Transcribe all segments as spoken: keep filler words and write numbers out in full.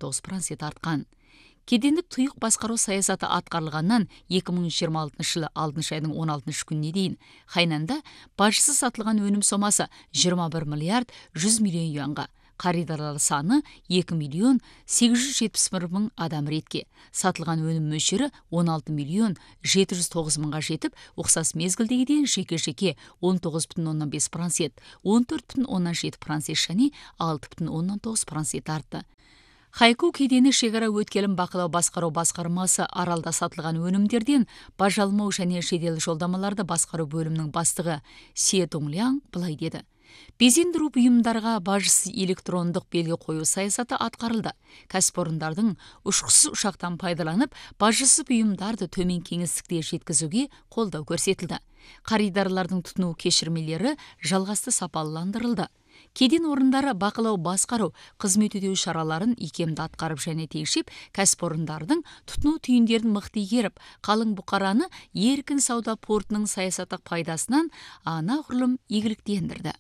тоғыз процент артқан. Кедендік тұйық басқару саясаты атқарылғаннан екі мың жиырма алтыншы жылы алтыншы айдың он алтыншы күніне дейін Хайнанда бажсыз сатылған өнім сомасы жиырма бір миллиард жүз миллион юанға, қаридарлар саны екі миллион сегіз жүз жетпіс бір мың адам ретке, сатылған өнім мөлшері он алты миллион жеті жүз тоғыз мыңға жетіп, ұқсас мезгілдегіден жеке-жеке он тоғыз бүтін оннан бес процент, он төрт бүтін оннан жеті процент және алты бүтін оннан тоғыз процент артты. Хайку кедені шекара өткелін бақылау басқару басқармасы аралда сатылған өнімдерден баж алмау және жедел жолдамаларды басқару бөлімінің бастығы Се Доңляң былай деді. Безендіру бұйымдарға бажсыз электрондық белгі қою саясаты атқарылды. Кәсіпорындардың ұшқышсыз ұшақтан пайдаланып, бажсыз бұйымдарды төмен кеңістікте жеткізуге қолдау көрсетілді. Қаридарлардың тұтыну кешірмелері жалғасты сапаландырылды. Кеден орындары бақылау басқару, қызмет өтеу шараларын икемді атқарып және тегшеп, кәсіпорындардың тұтыну түйіндерін мықты игеріп, қалың бұқараны еркін сауда портының саясаттық пайдасынан анағұрлым игіліктендірді.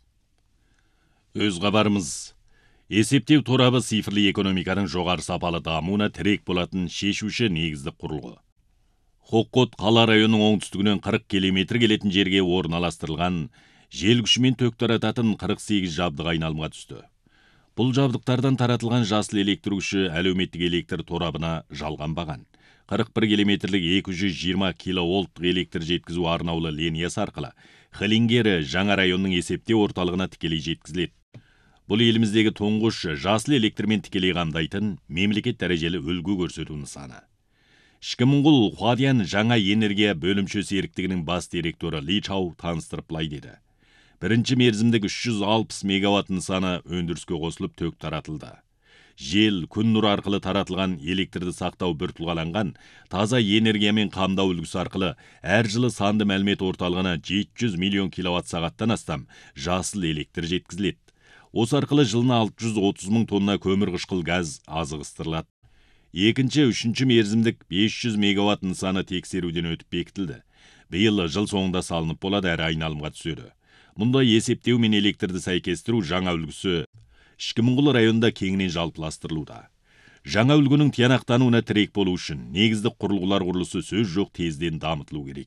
Өз хабарымыз. Есептеу торабы цифрлы экономиканың жоғары сапалы дамуына тірек болатын шешуші негіздік құрылғы. Хоккот қала районының оңтүстігінен қырық километр келетін жерге орналастырылған жел күшімен ток тарататын қырық сегіз жабдық айналымға түсті. Бұл жабдықтардан таратылған жасыл электр күші әлеуметтік электр торабына жалғанбаған. қырық бір километрлік екі жүз жиырма киловольттық электр жеткізу арнаулы линиясы арқылы Хелингері жаңа районның есептеу орталығына тікелей жеткізіледі. Бұл еліміздегі тұңғыш жасыл электрмен тікелей қамтайтын мемлекет дәрежелі үлгі көрсету нысаны. Шкіміңғұл Хуадиян жаңа энергия бөлімші серіктігінің бас директоры Ли Чау таныстырып былай деді. Бірінші мерзімдік үш жүз алпыс мегаватт нысаны өндіріске қосылып ток таратылды. Жел, күн нұры арқылы таратылған электрді сақтау біртұлғаланған таза энергиямен қамдау үлгісі арқылы әр жылы санды мәлімет орталығына жеті жүз миллион киловатт сағаттан астам жасыл электр жеткізіледі. Осы арқылы жылына алты жүз отыз мың тонна көмір қышқыл газ азығыстырылады. Екінші, үшінші мерзімдік бес жүз мегаватт нысаны тексеруден өтіп бекітілді. Биыл жыл соңында салынып болады, әрі айналымға түседі. Мұнда есептеу мен электрді сәйкестіру жаңа үлгісі Шкіміңғұл районында кеңінен жалпыластырылуда. Жаңа үлгінің тиянақтануына тірек болу үшін негіздік құрылғылар құрылысы сөз жоқ тезден дамытылу керек.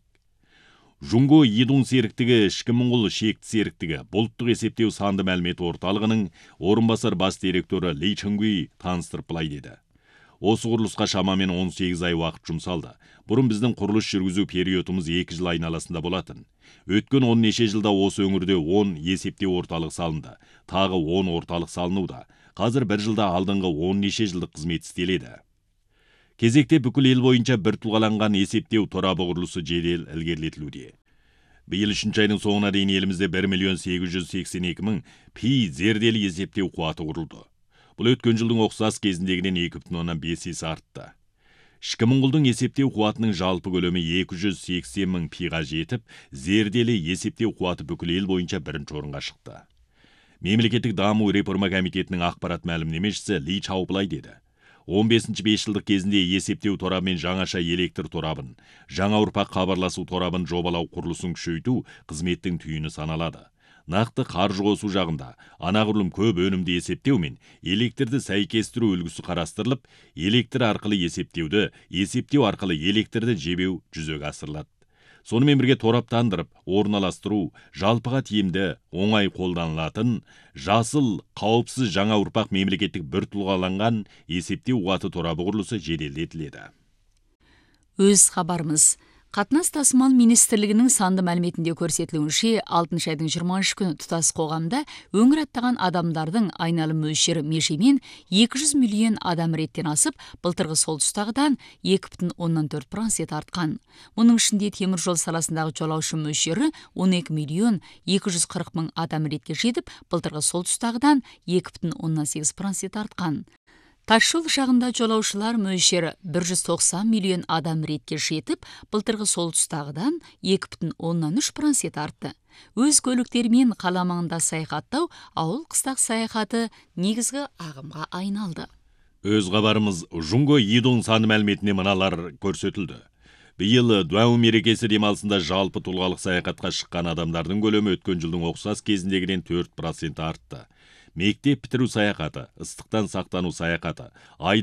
Жунго Идун серіктігі Шкіміңғұл шекті серіктігі бұлттық есептеу санды мәлімет орталығының орынбасар бас директоры Ли Чыңгуй таныстырып былай деді. Осы құрылысқа шамамен он сегіз ай уақыт жұмсалды. Бұрын біздің құрылыс жүргізу периодымыз екі жыл айналасында болатын. Өткен он неше жылда осы өңірде он есептеу орталық салынды. Тағы он орталық салынуда. Қазір бір жылда алдыңғы он неше жылдық қызмет істеледі. Кезекте бүкіл ел бойынша бір тұлғаланған есептеу торабы құрылысы жедел ілгерілетілуде. Биыл үшінші айдың соңына дейін елімізде бір миллион сегіз жүз сексен екі мың пи зерделі есептеу қуаты құрылды. Бұл өткен жылдың ұқсас кезіндегінен екі бүтін оннан бес есе артты. Шкіміңғұлдың есептеу қуатының жалпы көлемі екі жүз сексен мың пиға жетіп, зерделі есептеу қуаты бүкіл ел бойынша бірінші орынға шықты. Мемлекеттік даму реформа комитетінің ақпарат мәлімдемешісі Ли Чау былай деді. он бесінші бесжылдық кезінде есептеу торабымен жаңаша электр торабын, жаңа ұрпақ хабарласу торабын жобалау құрылысын күшейту қызметтің түйіні саналады. Нақты қаржы қосу жағында анағұрлым көп өнімді есептеу мен электрді сәйкестіру үлгісі қарастырылып, электр арқылы есептеуді, есептеу арқылы электрді жебеу жүзеге асырылады. Сонымен бірге тораптандырып, орналастыру, жалпыға тиімді, оңай қолданылатын, жасыл, қауіпсіз жаңа ұрпақ мемлекеттік бір тұлғаланған есептеу қуаты торабы құрылысы жеделдетіледі. Өз хабарымыз. Қатынас тасымал министрлігінің санды мәліметінде көрсетілуінше, алтыншы айдың жиырмасыншы күні тұтас қоғамда өңір аттаған адамдардың айналым мөлшері межемен екі жүз миллион адам реттен асып, былтырғы сол тұстағыдан екі бүтін оннан төрт процент артқан. Оның ішінде темір жол саласындағы жолаушы мөлшері он екі миллион екі жүз қырық мың адам ретке жетіп, былтырғы сол тұстағыдан екі бүтін оннан сегіз процент артқан. Тасжол жағында жолаушылар мөлшері бір жүз тоқсан миллион адам ретке жетіп, былтырғы сол тұстағыдан екі бүтін оннан үш процент артты. Өз көліктермен қала маңында саяхаттау ауыл қыстақ саяхаты негізгі ағымға айналды. Өз хабарымыз Жунго Идун саны мәліметіне мыналар көрсетілді. Биыл Дуау мерекесі демалысында жалпы тұлғалық саяхатқа шыққан адамдардың көлемі өткен жылдың ұқсас кезіндегіден төрт процент артты. Мектеп бітіру саяхаты, ыстықтан сақтану саяхаты,